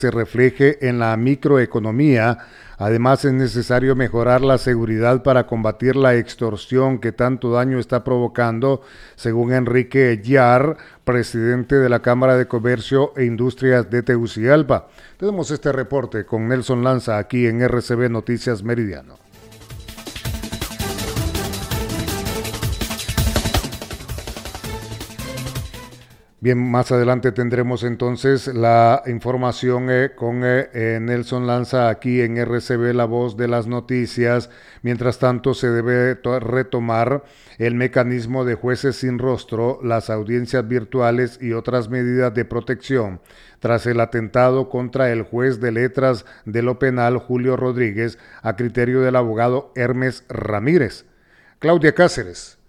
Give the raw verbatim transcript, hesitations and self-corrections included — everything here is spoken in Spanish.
se refleje en la microeconomía. Además, es necesario mejorar la seguridad para combatir la extorsión que tanto daño está provocando, según Enrique Yar, presidente de la Cámara de Comercio e Industrias de Tegucigalpa. Tenemos este reporte con Nelson Lanza aquí en R C B Noticias Meridiano. Bien, más adelante tendremos entonces la información eh, con eh, Nelson Lanza aquí en R C B, la voz de las noticias. Mientras tanto, se debe retomar el mecanismo de jueces sin rostro, las audiencias virtuales y otras medidas de protección tras el atentado contra el juez de letras de lo penal, Julio Rodríguez, a criterio del abogado Hermes Ramírez. Claudia Cáceres.